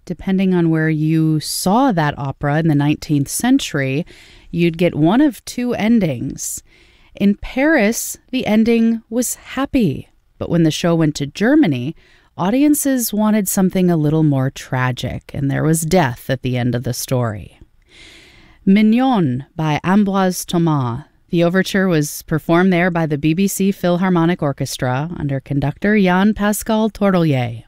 depending on where you saw that opera in the 19th century, you'd get one of two endings. In Paris, the ending was happy, but when the show went to Germany, audiences wanted something a little more tragic, and there was death at the end of the story. Mignon by Ambroise Thomas. The overture was performed there by the BBC Philharmonic Orchestra under conductor Jan Pascal Tourtellier.